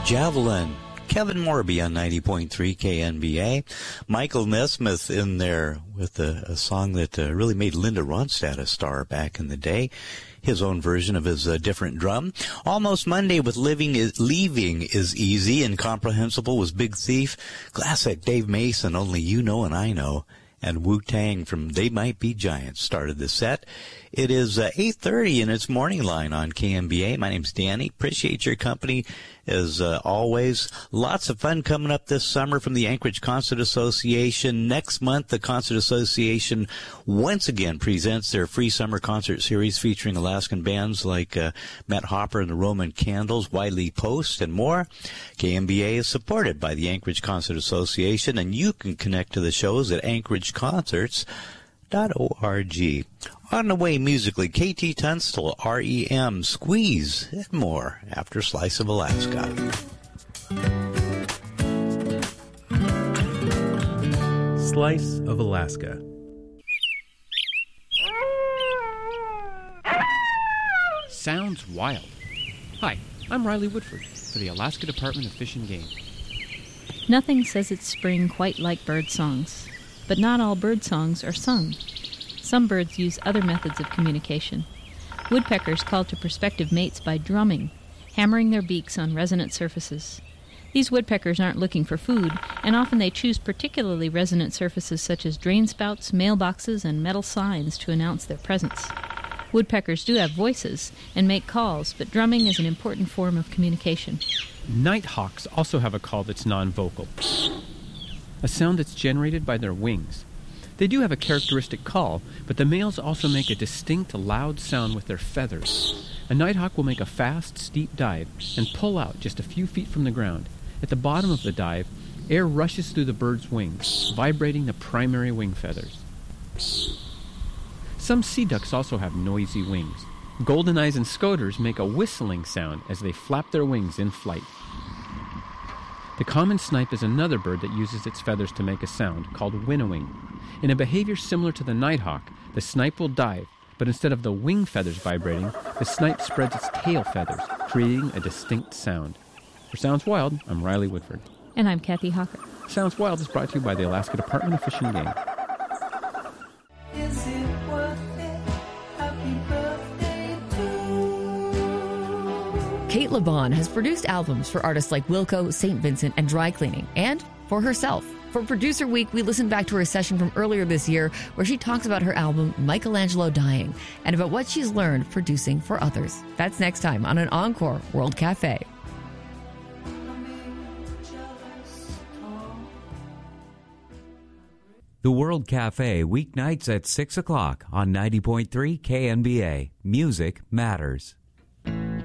Javelin. Kevin Morby on 90.3 KNBA. Michael Nesmith in there with a song that really made Linda Ronstadt a star back in the day. His own version of his different drum. Almost Monday with Leaving is Easy. Incomprehensible was Big Thief. Classic Dave Mason, Only You Know and I Know. And Wu-Tang from They Might Be Giants started the set. It is 8:30 and it's Morning Line on KMBA. My name's Danny. Appreciate your company as always. Lots of fun coming up this summer from the Anchorage Concert Association. Next month, the Concert Association once again presents their free summer concert series featuring Alaskan bands like Matt Hopper and the Roman Candles, Wiley Post, and more. KMBA is supported by the Anchorage Concert Association, and you can connect to the shows at anchorageconcerts.org. On the way musically, KT Tunstall, REM, Squeeze, and more after Slice of Alaska. Slice of Alaska. Sounds wild. Hi, I'm Riley Woodford for the Alaska Department of Fish and Game. Nothing says it's spring quite like bird songs, but not all bird songs are sung. Some birds use other methods of communication. Woodpeckers call to prospective mates by drumming, hammering their beaks on resonant surfaces. These woodpeckers aren't looking for food, and often they choose particularly resonant surfaces such as drain spouts, mailboxes, and metal signs to announce their presence. Woodpeckers do have voices and make calls, but drumming is an important form of communication. Nighthawks also have a call that's non-vocal, a sound that's generated by their wings. They do have a characteristic call, but the males also make a distinct, loud sound with their feathers. A nighthawk will make a fast, steep dive and pull out just a few feet from the ground. At the bottom of the dive, air rushes through the bird's wings, vibrating the primary wing feathers. Some sea ducks also have noisy wings. Goldeneyes and scoters make a whistling sound as they flap their wings in flight. The common snipe is another bird that uses its feathers to make a sound called winnowing. In a behavior similar to the nighthawk, the snipe will dive, but instead of the wing feathers vibrating, the snipe spreads its tail feathers, creating a distinct sound. For Sounds Wild, I'm Riley Woodford. And I'm Kathy Hawker. Sounds Wild is brought to you by the Alaska Department of Fish and Game. Is it worth it? Happy birthday to Kate LeBon has produced albums for artists like Wilco, St. Vincent, and Dry Cleaning, and for herself. For Producer Week, we listened back to her session from earlier this year where she talks about her album Michelangelo Dying and about what she's learned producing for others. That's next time on an Encore World Cafe. The World Cafe, weeknights at 6 o'clock on 90.3 KNBA. Music matters.